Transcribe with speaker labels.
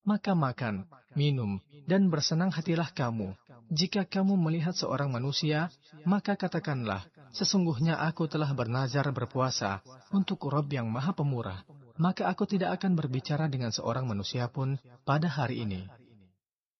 Speaker 1: Maka makan, minum, dan bersenang hatilah kamu. Jika kamu melihat seorang manusia, maka katakanlah, sesungguhnya aku telah bernazar berpuasa untuk Rabb yang Maha Pemurah. Maka aku tidak akan berbicara dengan seorang manusia pun pada hari ini.